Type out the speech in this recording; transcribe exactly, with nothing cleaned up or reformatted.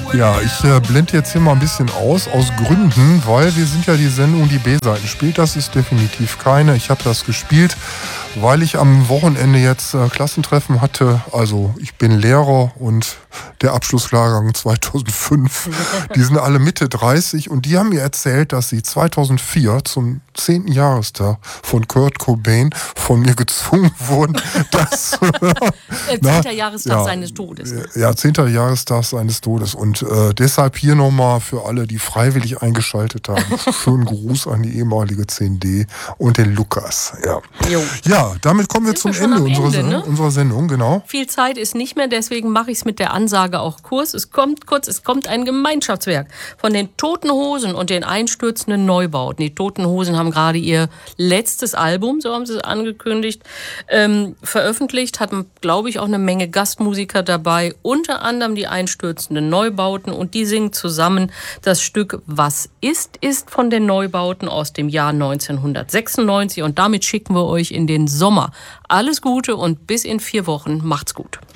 Ja, ich äh, blende jetzt hier mal ein bisschen aus, aus Gründen, weil wir sind ja die Sendung, die B-Seiten spielt. Das ist definitiv keine. Ich habe das gespielt, weil ich am Wochenende jetzt äh, Klassentreffen hatte. Also ich bin Lehrer und der Abschlussjahrgang zweitausendfünf, die sind alle Mitte dreißig und die haben mir erzählt, dass sie zweitausendvier zum zehnten Jahrestag von Kurt Cobain von mir gezwungen wurden, das zehnter Jahrestag ja, seines Todes. Ja, zehnter Jahrestag seines Todes. Und äh, deshalb hier nochmal für alle, die freiwillig eingeschaltet haben, schönen Gruß an die ehemalige zehn D und den Lukas. Ja, jo. ja damit kommen wir Sind zum wir Ende, Ende unserer, ne? unserer Sendung. Genau. Viel Zeit ist nicht mehr, deswegen mache ich es mit der Ansage auch kurz. Es kommt kurz, es kommt ein Gemeinschaftswerk von den Toten Hosen und den einstürzenden Neubauten. Die Toten Hosen haben gerade ihr letztes Album, so haben sie es angekündigt, ähm, veröffentlicht, hatten, glaube ich, auch eine Menge Gastmusiker dabei, unter anderem die einstürzenden Neubauten, und die singen zusammen das Stück Was ist, ist von den Neubauten aus dem Jahr neunzehnhundertsechsundneunzig, und damit schicken wir euch in den Sommer. Alles Gute und bis in vier Wochen. Macht's gut.